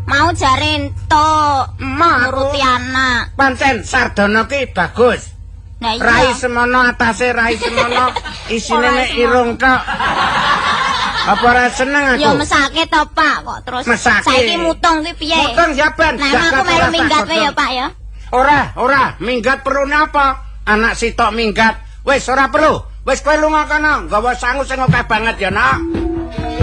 Mau jare entuk nuruti anak. Pancen Sardono ki bagus. Nah iya. Rai semono atase rai semono isine mek irung tok. Apa ora seneng aku? Ya mesake to, Pak, kok terus Mesake. saiki mutung ki piye? Mutung siapan? Nah, aku melu minggat wae ya, Pak ya. Ora, minggat perlu napa? Anak sitok minggat. Wis ora perlu. Wis kowe lunga kana, nggawa sangu sing akeh banget ya, Nak.